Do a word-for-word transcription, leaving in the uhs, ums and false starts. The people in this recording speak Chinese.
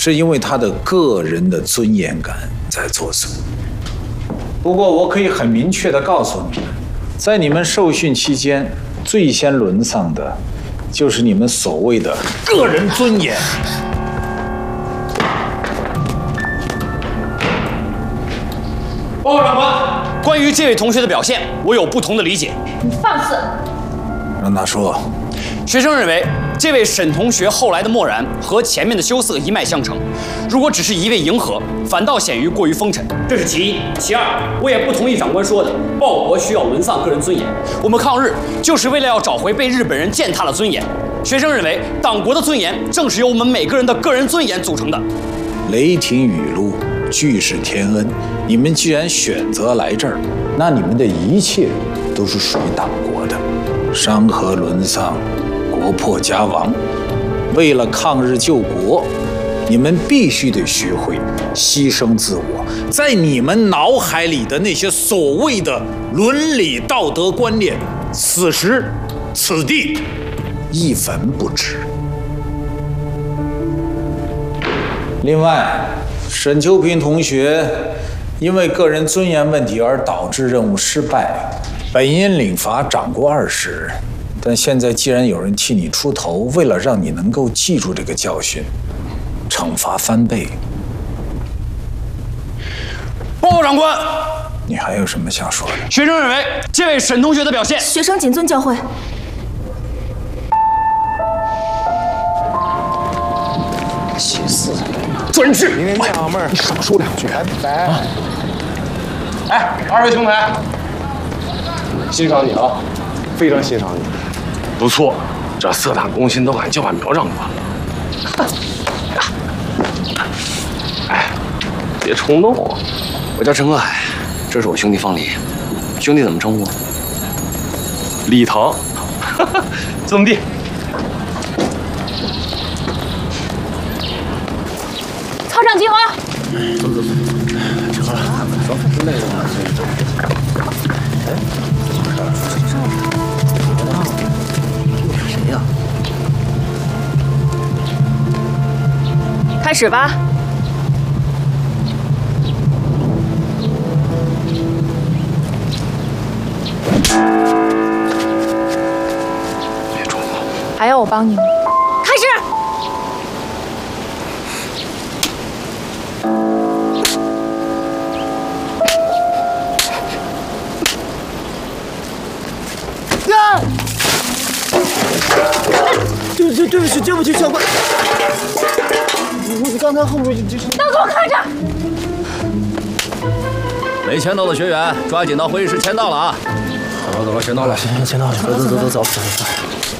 是因为他的个人的尊严感在作祟。不过，我可以很明确地告诉你们，在你们受训期间，最先沦丧的，就是你们所谓的个人尊严。 报告长官，关于这位同学的表现，我有不同的理解。 你放肆！ 让他说。 学生认为，这位沈同学后来的漠然和前面的羞涩一脉相承。如果只是一味迎合，反倒显于过于风尘，这是其一。其二，我也不同意长官说的报国需要沦丧个人尊严。我们抗日就是为了要找回被日本人践踏的尊严。学生认为，党国的尊严正是由我们每个人的个人尊严组成的。 雷霆雨露，俱是天恩。你们既然选择来这儿，那你们的一切都是属于党国的。山河沦丧，国破家亡，为了抗日救国，你们必须得学会牺牲自我。在你们脑海里的那些所谓的伦理道德观念，此时此地一文不值。另外，沈秋平同学因为个人尊严问题而导致任务失败，本应领罚掌过二十。但现在既然有人替你出头，为了让你能够记住这个教训，惩罚翻倍。 报告长官， 你还有什么想说的？ 学生认为这位沈同学的表现， 学生谨遵教诲。 心思专制。 明天见啊，妹儿，你少说两句。拜拜。啊、 哎，二位兄台，欣赏你啊，非常欣赏你。不错，这色胆攻心都敢叫板苗长官。哎，别冲动啊！ 我叫陈克海，这是我兄弟方礼。兄弟怎么称呼？ 礼堂。这么地。 操场集合。 走走走，集合了。走，累了吗？哎，谁呀？ 开始吧。 别冲动。 还要我帮你吗？开始。 对不起，对不起，对不起，长官。我刚才后面就是。 都给我看着！ 没签到的学员，抓紧到会议室签到了啊！走了走了，先到了， 行行，签到了，走走走走走走走。